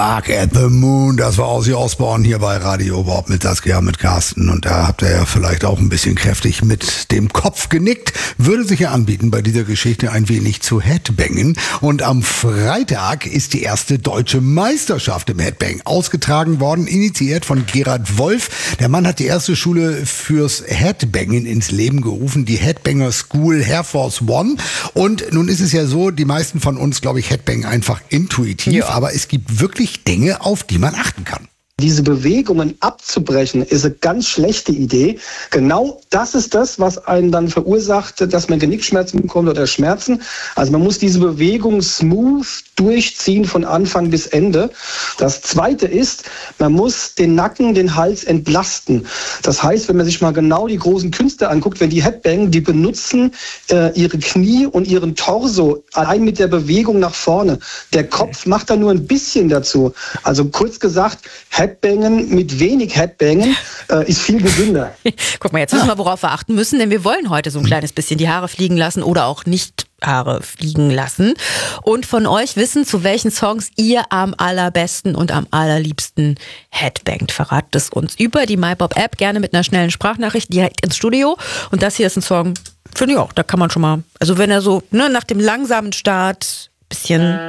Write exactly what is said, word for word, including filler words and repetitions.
Ark at the Moon, das war Ozzy Osbourne hier bei Radio Bob mit Saskia, mit Carsten. Und da habt ihr ja vielleicht auch ein bisschen kräftig mit dem Kopf genickt. Würde sich ja anbieten, bei dieser Geschichte ein wenig zu Headbangen. Und am Freitag ist die erste deutsche Meisterschaft im Headbang ausgetragen worden, initiiert von Gerhard Wolf. Der Mann hat die erste Schule fürs Headbangen ins Leben gerufen, die Headbanger School Air Force One. Und nun ist es ja so, die meisten von uns, glaube ich, Headbang einfach intuitiv, ja. Aber es gibt wirklich Dinge, auf die man achten kann. Diese Bewegungen abzubrechen, ist eine ganz schlechte Idee. Genau das ist das, was einen dann verursacht, dass man Genickschmerzen bekommt oder Schmerzen. Also man muss diese Bewegung smooth durchziehen von Anfang bis Ende. Das Zweite ist, man muss den Nacken, den Hals entlasten. Das heißt, wenn man sich mal genau die großen Künstler anguckt, wenn die Headbangen, die benutzen äh, ihre Knie und ihren Torso allein mit der Bewegung nach vorne. Der Kopf macht da nur ein bisschen dazu. Also kurz gesagt, Headbangen mit wenig Headbangen äh, ist viel gesünder. Guck mal, jetzt wissen wir, worauf wir achten müssen, denn wir wollen heute so ein kleines bisschen die Haare fliegen lassen oder auch nicht Haare fliegen lassen und von euch wissen, zu welchen Songs ihr am allerbesten und am allerliebsten headbangt. Verratet es uns über die MyBob-App, gerne mit einer schnellen Sprachnachricht direkt ins Studio. Und das hier ist ein Song, finde ich auch, da kann man schon mal, also wenn er so ne, nach dem langsamen Start bisschen